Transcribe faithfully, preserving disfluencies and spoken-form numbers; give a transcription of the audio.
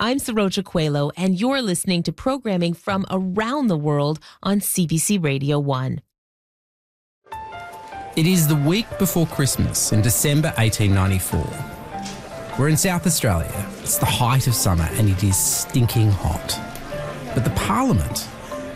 I'm Saroja Coelho, and you're listening to programming from around the world on C B C Radio one. It is the week before Christmas in December eighteen ninety-four. We're in South Australia. It's the height of summer and it is stinking hot. But the Parliament